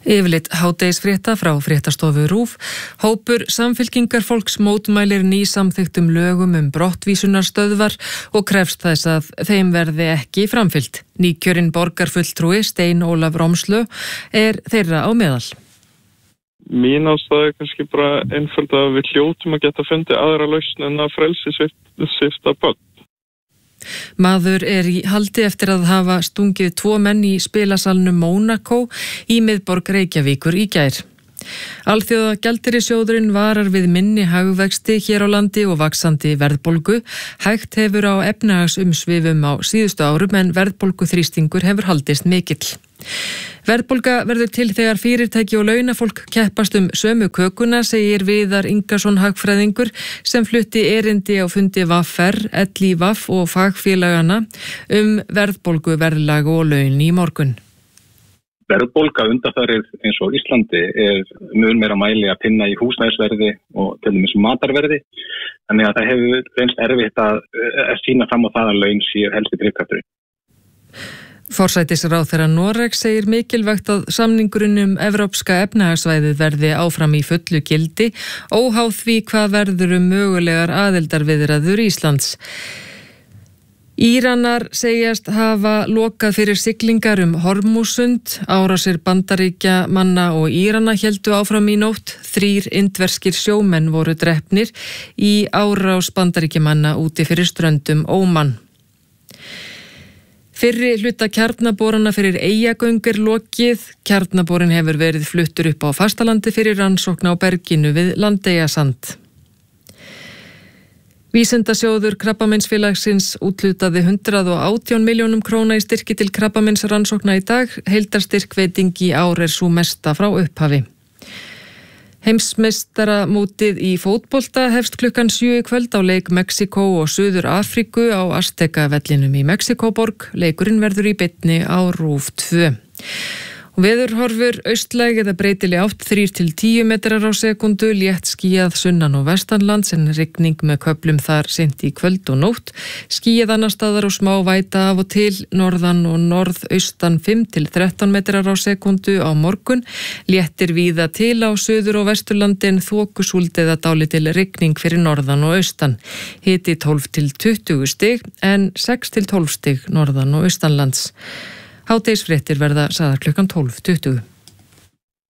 Yfirleitt hádegisfrétta frá fréttastofu RÚV. Hópur samfylkingarfólks mótmælir nýsamþykktum lögum brottvísunarstöðvar og krefst þess að þeim verði ekki framfylgt. Nýkjörinn borgarfulltrúi Stein Ólaf Romslö þeirra á meðal. Mín ástæða kannski bara einföld að við hljótum að geta fundið aðra lausn en að frelsissvipta börn. Maður í haldi eftir að hafa stungið 2 menn í spilasalnum Mónakó í miðborg Reykjavíkur í gær. Alþjóðagjaldeyrissjóðurinn varar við minni hagvexti hér á landi og vaxandi verðbólgu. Hægt hefur á efnahagsumsvifum á síðustu árum en verðbólguþrýstingur hefur haldist mikill. Verðbólga verður til þegar fyrirtæki og launafólk keppast sömu kökuna, segir Viðar Ingason hagfræðingur sem flutti erindi á fundi VR, LÍV og fagfélagana verðbólgu, verðlag og laun í morgun. Verðbólga undanfarið eins og Íslandi mun meira mæli að finna í húsnæðisverði og til dæmis matarverði. Þannig að það hefur reynst erfitt að sýna fram á það að laun séu helsti drifkrafturinn. Forsætisráðherra Noregs segir mikilvægt að samningurinn evrópska efnahagssvæðið verði áfram í fullu gildi, óháð því hvað verður mögulegar aðildarviðræður Íslands. Íranar segjast hafa lokað fyrir siglingar Hormússund. Árásir Bandaríkjamanna og Írana héldu áfram í nótt. 3 indverskir sjómenn voru drepnir í árás Bandaríkjamanna úti fyrir ströndum Óman. Fyrri hluta kjarnaborana fyrir Eyjagöng lokið. Kjarnaborin hefur verið fluttur upp á fastalandi fyrir rannsókn á berginu við Landeyjasand. Vísindasjóður Krabbameinsfélagsins úthlutaði 118 milljónum króna í styrki til krabbameinsrannsókna í dag. Heildarstyrkveiting í ár sú mesta frá upphafi. Heimsmeistaramótið í fótbolta hefst klukkan 7 í kvöld á leik Mexíkó og Suður Afríku á Azteca-vellinum í Mexíkóborg. Leikurinn verður í beinni á RÚV 2. Veðurhorfur austlæg eða breytileg átt 3-10 metrar á sekundu, létt skýjað sunnan og vestanlands en rigning með köflum þar seint í kvöld og nótt. Skýjað annar staðar og smá væta af og til, norðan og norðaustan 5-13 metrar á sekundu á morgun. Léttir víða til á suður og vesturlandi en þokusúld eða dálítil rigning fyrir norðan og austan. Hiti 12-20 stig en 6-12 stig norðan og austanlands. Hádegisfréttir verða sagðar klukkan 12:20.